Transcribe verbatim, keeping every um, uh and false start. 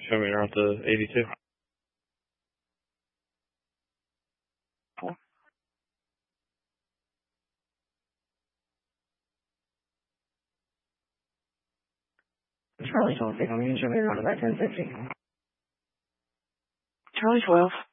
Show me around to eighty-two. Charlie twelve, I'm going to show me around about ten fifty. Charlie twelve.